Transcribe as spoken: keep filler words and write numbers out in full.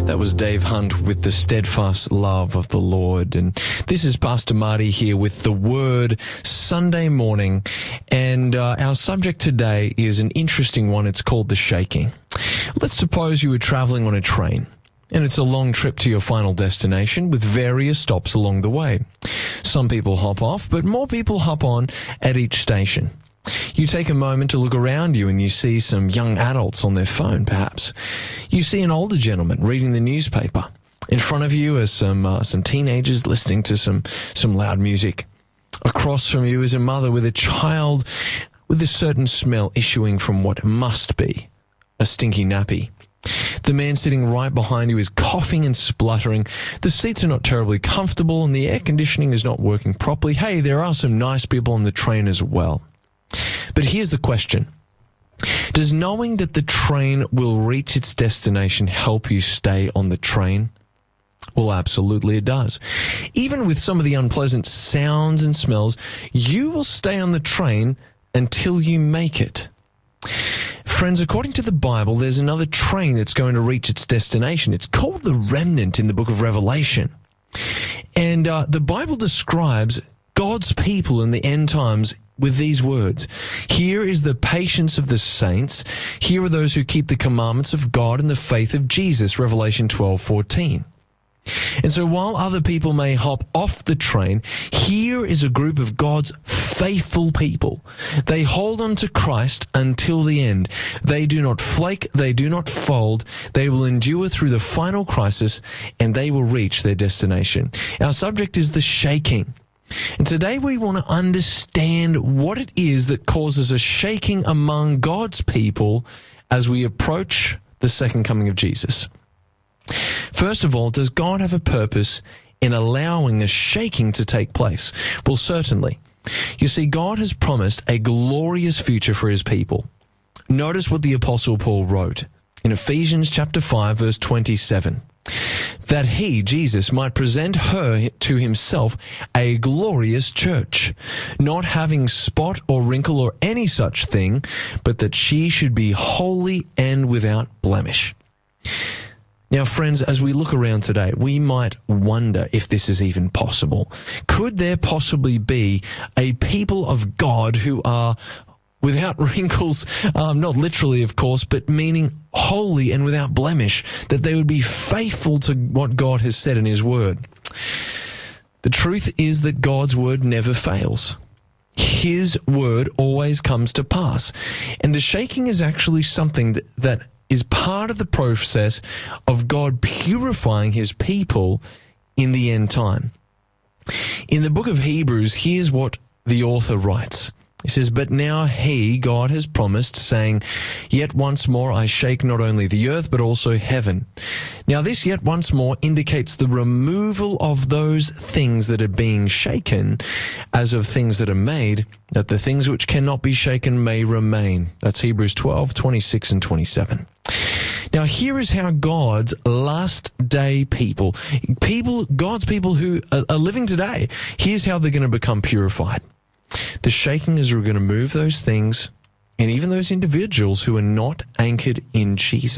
That was Dave Hunt with the steadfast love of the Lord. And this is Pastor Marty here with the Word Sunday morning. And uh, our subject today is an interesting one. It's called the shaking. Let's suppose you were traveling on a train, and it's a long trip to your final destination with various stops along the way. Some people hop off, but more people hop on at each station. You take a moment to look around you and you see some young adults on their phone, perhaps. You see an older gentleman reading the newspaper. In front of you are some uh, some teenagers listening to some, some loud music. Across from you is a mother with a child with a certain smell issuing from what must be a stinky nappy. The man sitting right behind you is coughing and spluttering. The seats are not terribly comfortable and the air conditioning is not working properly. Hey, there are some nice people on the train as well. But here's the question. Does knowing that the train will reach its destination help you stay on the train? Well, absolutely it does. Even with some of the unpleasant sounds and smells, you will stay on the train until you make it. Friends, according to the Bible, there's another train that's going to reach its destination. It's called the remnant in the book of Revelation. And uh, the Bible describes God's people in the end times with these words. Here is the patience of the saints. Here are those who keep the commandments of God and the faith of Jesus, Revelation twelve fourteen. And so while other people may hop off the train, here is a group of God's faithful people. They hold on to Christ until the end. They do not flake, they do not fold. They will endure through the final crisis and they will reach their destination. Our subject is the shaking. And today we want to understand what it is that causes a shaking among God's people as we approach the second coming of Jesus. First of all, does God have a purpose in allowing a shaking to take place? Well, certainly. You see, God has promised a glorious future for his people. Notice what the Apostle Paul wrote in Ephesians chapter five, verse twenty-seven. That he, Jesus, might present her to himself a glorious church, not having spot or wrinkle or any such thing, but that she should be holy and without blemish. Now, friends, as we look around today, we might wonder if this is even possible. Could there possibly be a people of God who are without wrinkles, um, not literally, of course, but meaning holy and without blemish, that they would be faithful to what God has said in his word? The truth is that God's word never fails. His word always comes to pass. And the shaking is actually something that, that is part of the process of God purifying his people in the end time. In the book of Hebrews, here's what the author writes. He says, "But now he, God, has promised, saying, Yet once more I shake not only the earth, but also heaven. Now this yet once more indicates the removal of those things that are being shaken, as of things that are made, that the things which cannot be shaken may remain." That's Hebrews twelve, twenty-six and twenty-seven. Now, here is how God's last day people, people, God's people who are, are living today, here's how they're going to become purified. The shaking is we're going to move those things and even those individuals who are not anchored in Jesus.